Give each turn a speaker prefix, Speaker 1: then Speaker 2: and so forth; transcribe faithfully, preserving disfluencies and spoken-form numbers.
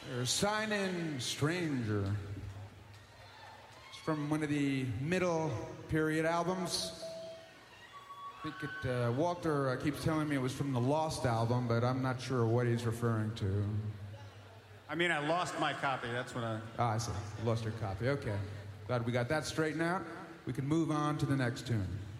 Speaker 1: There's Sign In Stranger. It's from one of the middle period albums. I think it, uh, Walter uh, keeps telling me it was from the Lost album, but I'm not sure what he's referring to.
Speaker 2: I mean, I lost my copy. That's what I...
Speaker 1: Ah, I see. Lost your copy. Okay. Glad we got that straightened out. We can move on to the next tune.